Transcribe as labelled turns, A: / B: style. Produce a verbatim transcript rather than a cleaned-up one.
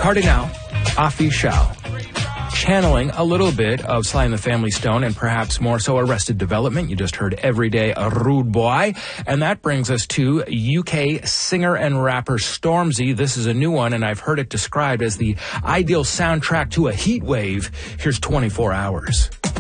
A: Cardinal Offishall, channeling a little bit of Sly and the Family Stone and perhaps more so Arrested Development. You just heard Everyday a Rude Boy. And that brings us to U K singer and rapper Stormzy. This is a new one, and I've heard it described as the ideal soundtrack to a heat wave. Here's twenty-four hours.